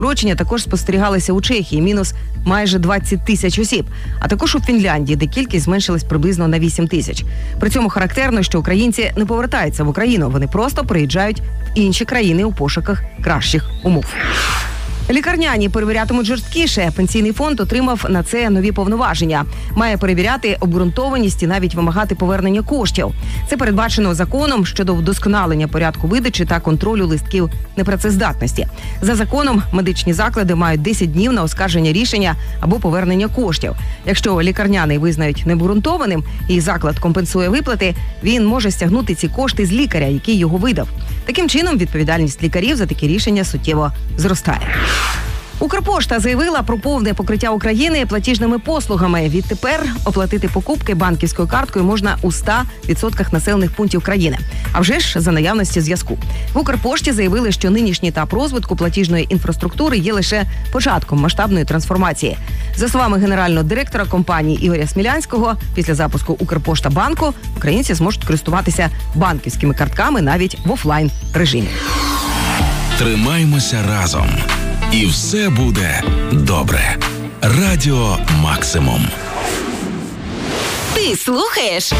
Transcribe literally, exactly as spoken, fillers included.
Скорочення також спостерігалися у Чехії – мінус майже двадцять тисяч осіб, а також у Фінляндії, де кількість зменшилась приблизно на вісім тисяч. При цьому характерно, що українці не повертаються в Україну, вони просто приїжджають в інші країни у пошуках кращих умов. Лікарняні перевірятимуть жорсткіше. Пенсійний фонд отримав на це нові повноваження. Має перевіряти обґрунтованість і навіть вимагати повернення коштів. Це передбачено законом щодо вдосконалення порядку видачі та контролю листків непрацездатності. За законом медичні заклади мають десять днів на оскарження рішення або повернення коштів. Якщо лікарняний визнають необґрунтованим і заклад компенсує виплати, він може стягнути ці кошти з лікаря, який його видав. Таким чином, відповідальність лікарів за такі рішення суттєво зростає. Укрпошта заявила про повне покриття України платіжними послугами. Відтепер оплатити покупки банківською карткою можна у ста відсотках населених пунктів країни. А вже ж за наявності зв'язку. В Укрпошті заявили, що нинішній етап розвитку платіжної інфраструктури є лише початком масштабної трансформації. За словами генерального директора компанії Ігоря Смілянського, після запуску Укрпошта-банку українці зможуть користуватися банківськими картками навіть в офлайн режимі. Тримаймося разом. І все буде добре. Радіо Максимум. Ти слухаєш